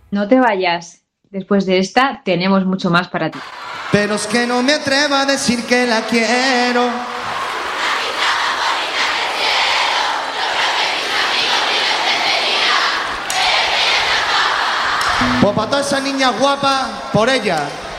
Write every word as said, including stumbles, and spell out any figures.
No te vayas. Después de esta, tenemos mucho más para ti. Pero es que no me atrevo a decir que la quiero. Pues para toda esa niña guapa, por ella.